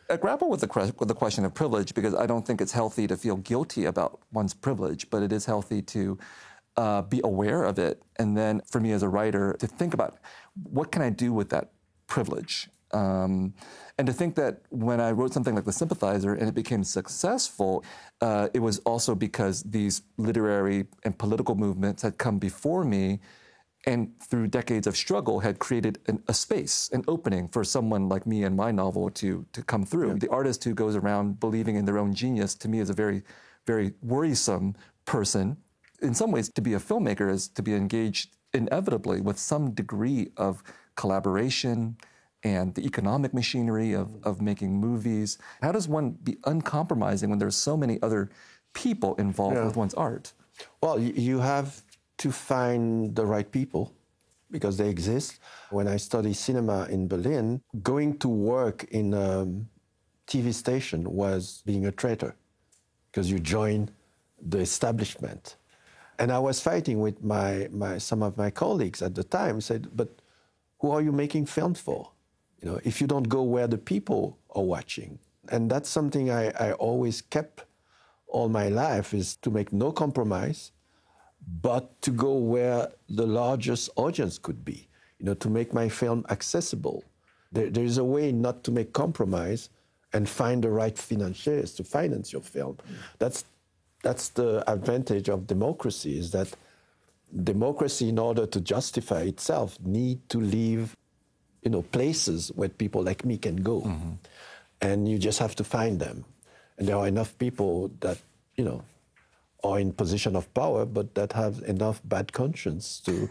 I grapple with the question of privilege because I don't think it's healthy to feel guilty about one's privilege, but it is healthy to be aware of it. And then for me as a writer, to think about what can I do with that privilege? And to think that when I wrote something like The Sympathizer and it became successful, it was also because these literary and political movements had come before me and through decades of struggle had created a space, an opening for someone like me and my novel to come through. The artist who goes around believing in their own genius, to me, is a very, very worrisome person. In some ways, to be a filmmaker is to be engaged inevitably with some degree of collaboration and the economic machinery of making movies. How does one be uncompromising when there's so many other people involved with one's art? Well, you have to find the right people because they exist. When I studied cinema in Berlin, going to work in a TV station was being a traitor because you join the establishment. And I was fighting with some of my colleagues at the time, said, but who are you making films for? You know, if you don't go where the people are watching. And that's something I always kept all my life, is to make no compromise, but to go where the largest audience could be, you know, to make my film accessible. There is a way not to make compromise and find the right financiers to finance your film. That's the advantage of democracy, is that democracy, in order to justify itself, need to leave, you know, places where people like me can go. Mm-hmm. And you just have to find them. And there are enough people that, you know, are in position of power, but that have enough bad conscience to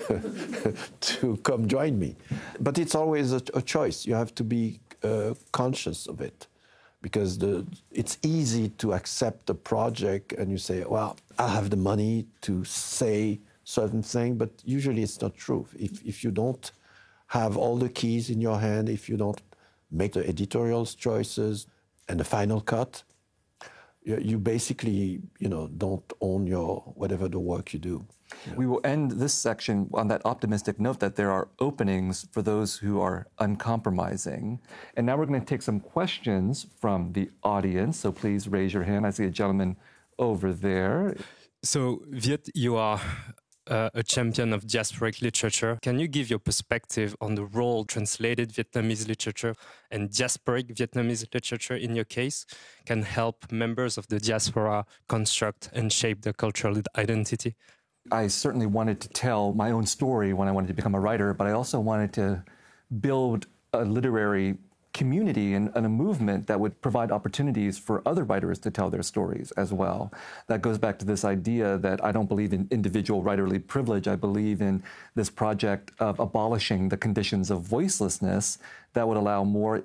to come join me. But it's always a choice. You have to be conscious of it, because it's easy to accept a project and you say, well, I have the money to say certain thing, but usually it's not true. If you don't have all the keys in your hand, if you don't make the editorial choices and the final cut, you basically, you know, don't own whatever the work you do. We will end this section on that optimistic note that there are openings for those who are uncompromising. And now we're going to take some questions from the audience. So please raise your hand. I see a gentleman over there. So, Viet, you are a champion of diasporic literature. Can you give your perspective on the role translated Vietnamese literature and diasporic Vietnamese literature, in your case, can help members of the diaspora construct and shape their cultural identity? I certainly wanted to tell my own story when I wanted to become a writer, but I also wanted to build a literary community and a movement that would provide opportunities for other writers to tell their stories as well. That goes back to this idea that I don't believe in individual writerly privilege. I believe in this project of abolishing the conditions of voicelessness that would allow more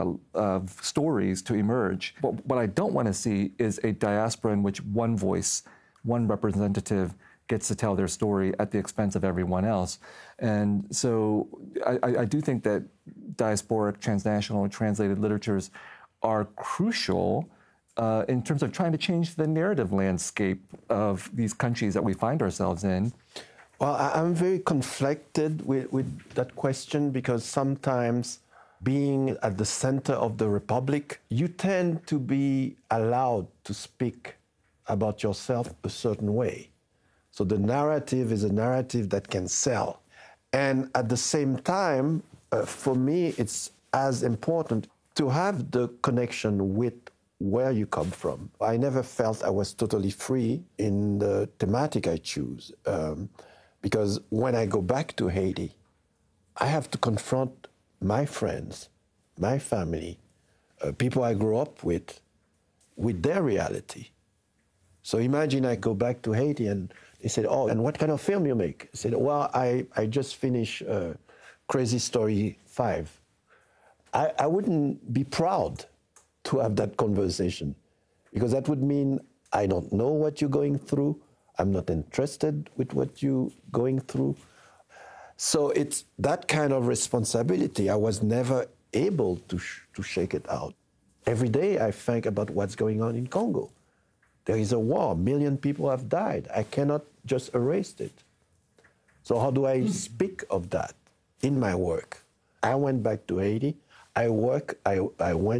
stories to emerge. But what I don't want to see is a diaspora in which one voice, one representative gets to tell their story at the expense of everyone else. And so I do think that diasporic, transnational, translated literatures are crucial in terms of trying to change the narrative landscape of these countries that we find ourselves in. Well, I'm very conflicted with that question, because sometimes being at the center of the Republic, you tend to be allowed to speak about yourself a certain way. So the narrative is a narrative that can sell. And at the same time, for me, it's as important to have the connection with where you come from. I never felt I was totally free in the thematic I choose, because when I go back to Haiti, I have to confront my friends, my family, people I grew up with their reality. So imagine I go back to Haiti and they said, oh, and what kind of film you make? I said, well, I just finished Crazy Story 5. I wouldn't be proud to have that conversation, because that would mean I don't know what you're going through. I'm not interested with what you're going through. So it's that kind of responsibility. I was never able to shake it out. Every day I think about what's going on in Congo. There is a war. 1 million people have died. I cannot just erase it. So how do I speak of that in my work? I went back to Haiti. I went